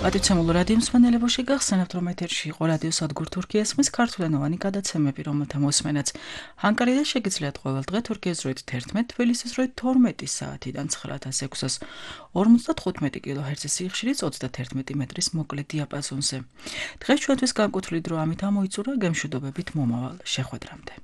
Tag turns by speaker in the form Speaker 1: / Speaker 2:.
Speaker 1: პატივცემულ რადიო მსმენელებო შეგახსენებთ, რომ ეთერში იყო რადიო სადგურ თურქიას ხმის ქართულენოვანი გადაცემები, რომელთა მოსმენაც ჰანკარიდან შეგიძლიათ ყოველ დღე თურქეთის დროით 11, თბილისის დროით 12 საათიდან 9-6-ას 55 კილოჰერცის სიხშირით 31 მეტრის მოკლე დიაპაზონზე. დღეს ჩვენთვის განკუთვნილი დრო ამით ამოიწურა, გემშვიდობებით მომავალ შეხვედრამდე.